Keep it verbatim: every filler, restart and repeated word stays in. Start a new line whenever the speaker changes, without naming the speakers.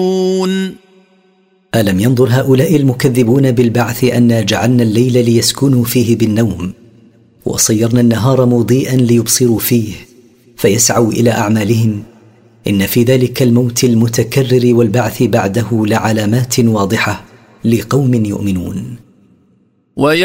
ألم ينظر هؤلاء المكذبون بالبعث أنا جعلنا الليل ليسكنوا فيه بالنوم وصيرنا النهار مضيئا ليبصروا فيه فيسعوا إلى أعمالهم، إن في ذلك الموت المتكرر والبعث بعده لعلامات واضحة لقوم يؤمنون.